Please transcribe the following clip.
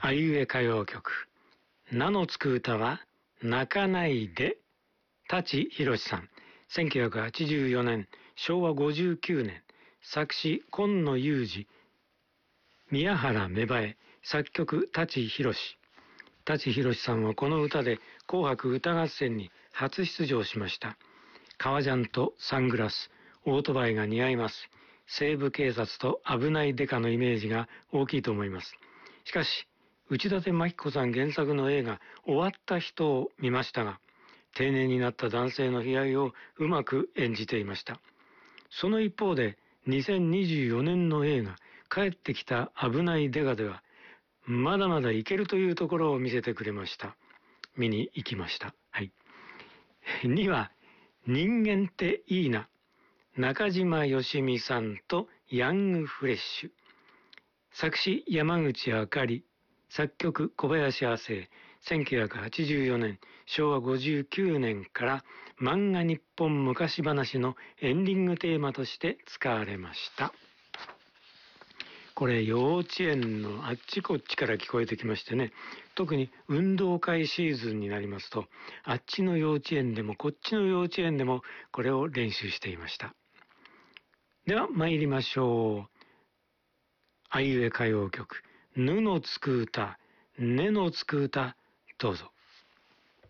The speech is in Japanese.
あいうえ歌謡曲。名のつく歌は、泣かないで、舘ひろしさん。1984年、昭和59年。作詞、今野裕二。宮原芽生え。作曲、舘ひろし。舘ひろしさんはこの歌で紅白歌合戦に初出場しました。革ジャンとサングラス、オートバイが似合います。西部警察と危ないデカのイメージが大きいと思います。しかし、内館真紀子さん原作の映画終わった人を見ましたが、定年になった男性の悲哀をうまく演じていました。その一方で、2024年の映画帰ってきた危ないデカでは、まだまだいけるというところを見せてくれました。見に行きました。はい。2は、人間っていいな。中島よしみさんとヤングフレッシュ。作詞山口あかり。作曲小林亜生。1984年、昭和59年から漫画日本昔話のエンディングテーマとして使われました。これ幼稚園のあっちこっちから聞こえてきましてね、特に運動会シーズンになりますと、あっちの幼稚園でもこっちの幼稚園でもこれを練習していました。では参りましょう。あいうえ歌謡曲、ぬのつく歌、ねのつく歌、どうぞ。